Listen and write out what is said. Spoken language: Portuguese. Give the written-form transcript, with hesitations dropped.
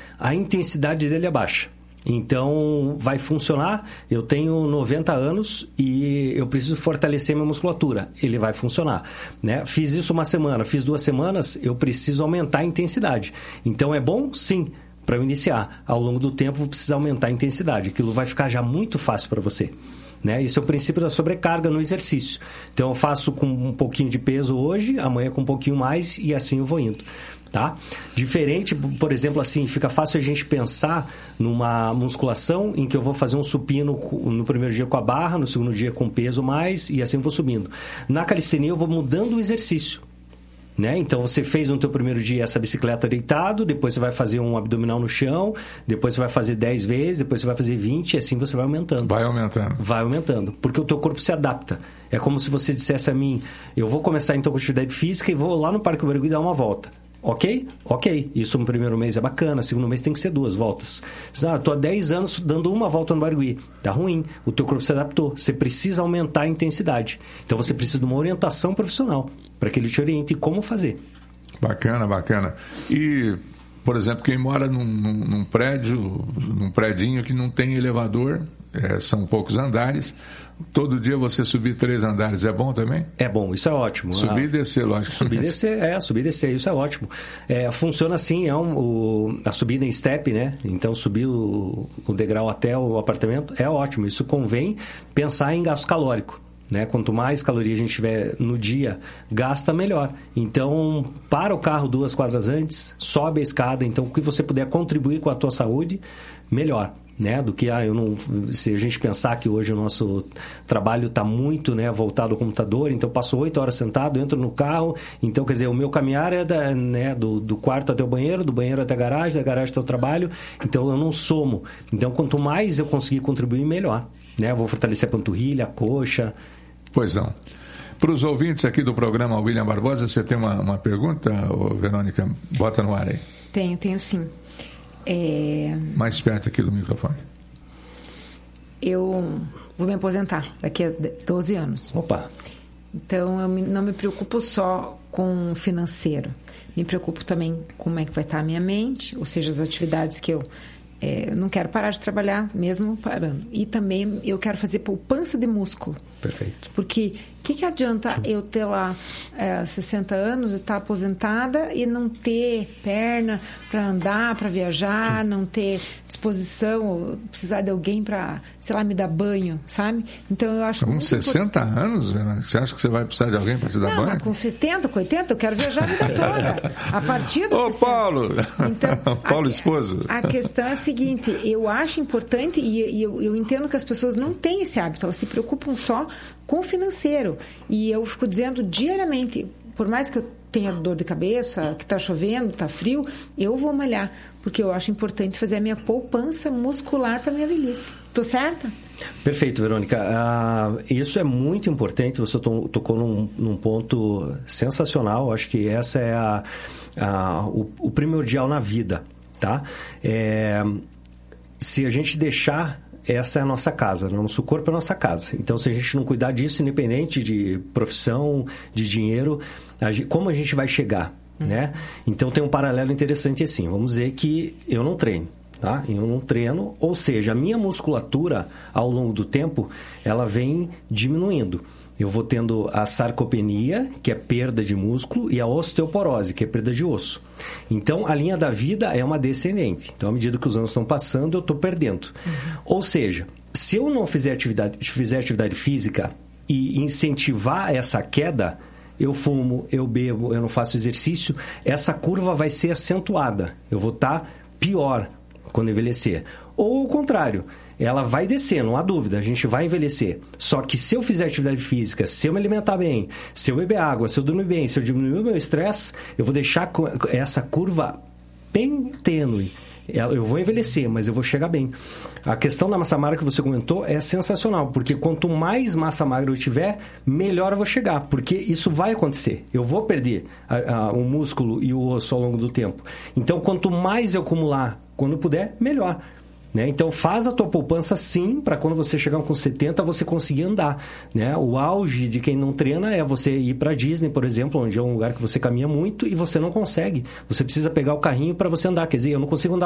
a intensidade dele é baixa. Então, vai funcionar. Eu tenho 90 anos e eu preciso fortalecer minha musculatura. Ele vai funcionar, né? Fiz isso uma semana, fiz 2 semanas, eu preciso aumentar a intensidade. Então, é bom? Sim, para eu iniciar. Ao longo do tempo, vou precisar aumentar a intensidade. Aquilo vai ficar já muito fácil para você. Né? Esse é o princípio da sobrecarga no exercício. Então, eu faço com um pouquinho de peso hoje, amanhã com um pouquinho mais e assim eu vou indo. Tá? Diferente, por exemplo, assim, fica fácil a gente pensar numa musculação em que eu vou fazer um supino no primeiro dia com a barra, no segundo dia com peso mais e assim eu vou subindo. Na calistenia eu vou mudando o exercício. Né? Então, você fez no teu primeiro dia essa bicicleta deitado, depois você vai fazer um abdominal no chão, depois você vai fazer 10 vezes, depois você vai fazer 20 e assim você vai aumentando. Vai aumentando. Vai aumentando, porque o teu corpo se adapta. É como se você dissesse a mim, eu vou começar então com atividade física e vou lá no Parque Barigui dar uma volta. Ok? Ok. Isso no primeiro mês é bacana, segundo mês tem que ser 2 voltas. Eu estou há 10 anos dando uma volta no Barigui. Tá ruim. O teu corpo se adaptou. Você precisa aumentar a intensidade. Então, você precisa de uma orientação profissional para que ele te oriente como fazer. Bacana, bacana. E, por exemplo, quem mora num prédinho que não tem elevador, são poucos andares, todo dia você subir 3 andares é bom também? É bom, isso é ótimo. Subir e descer, lógico. Subir e descer, isso é ótimo. Funciona assim, a subida em step, né? Então, subir o degrau até o apartamento é ótimo. Isso convém pensar em gasto calórico. Né? Quanto mais caloria a gente tiver no dia, gasta melhor. Então, para o carro 2 quadras antes, sobe a escada. Então, o que você puder contribuir com a tua saúde, melhor. Né? Do que se a gente pensar que hoje o nosso trabalho está muito, né, voltado ao computador, então passo 8 horas sentado, entro no carro, então quer dizer, o meu caminhar é do quarto até o banheiro, do banheiro até a garagem, da garagem até o trabalho, então eu não somo. Então quanto mais eu conseguir contribuir, melhor. Né? Eu vou fortalecer a panturrilha, a coxa. Pois não. Para os ouvintes aqui do programa William Barbosa, você tem uma pergunta, Verônica? Bota no ar aí. Tenho sim. Mais perto aqui do microfone. Eu vou me aposentar daqui a 12 anos. Opa! Então, eu não me preocupo só com o financeiro. Me preocupo também com como é que vai estar a minha mente, ou seja, as atividades que eu não quero parar de trabalhar, mesmo parando. E também eu quero fazer poupança de músculo. Perfeito. Porque o que adianta eu ter lá 60 anos e estar aposentada e não ter perna para andar, para viajar, não ter disposição, precisar de alguém para, sei lá, me dar banho, sabe? Então eu acho com 60 anos, você acha que você vai precisar de alguém para te dar banho? Não, com 70, com 80, eu quero viajar a vida toda. A partir dos 60. Paulo! Então, Paulo, esposo. A questão é a seguinte, eu acho importante e eu entendo que as pessoas não têm esse hábito, elas se preocupam só com o financeiro. E eu fico dizendo diariamente, por mais que eu tenha dor de cabeça, que está chovendo, está frio, eu vou malhar, porque eu acho importante fazer a minha poupança muscular para a minha velhice. Estou certa? Perfeito, Verônica. Isso é muito importante, você tocou num ponto sensacional, acho que essa é o primordial na vida, tá? Se a gente deixar, essa é a nossa casa, nosso corpo é a nossa casa. Então, se a gente não cuidar disso, independente de profissão, de dinheiro, como a gente vai chegar, né? Então, tem um paralelo interessante assim. Vamos dizer que eu não treino, tá? Eu não treino, ou seja, a minha musculatura, ao longo do tempo, ela vem diminuindo. Eu vou tendo a sarcopenia, que é perda de músculo, e a osteoporose, que é perda de osso. Então, a linha da vida é uma descendente. Então, à medida que os anos estão passando, eu estou perdendo. Ou seja, se eu não fizer atividade física e incentivar essa queda, eu fumo, eu bebo, eu não faço exercício, essa curva vai ser acentuada. Eu vou estar pior quando envelhecer. Ou o contrário, ela vai descer, não há dúvida, a gente vai envelhecer. Só que se eu fizer atividade física, se eu me alimentar bem, se eu beber água, se eu dormir bem, se eu diminuir o meu estresse, eu vou deixar essa curva bem tênue. Eu vou envelhecer, mas eu vou chegar bem. A questão da massa magra que você comentou é sensacional, porque quanto mais massa magra eu tiver, melhor eu vou chegar, porque isso vai acontecer. Eu vou perder o músculo e o osso ao longo do tempo. Então, quanto mais eu acumular, quando puder, melhor. Né? Então, faz a tua poupança sim, para quando você chegar com 70, você conseguir andar. Né? O auge de quem não treina é você ir para Disney, por exemplo, onde é um lugar que você caminha muito e você não consegue. Você precisa pegar o carrinho para você andar. Quer dizer, eu não consigo andar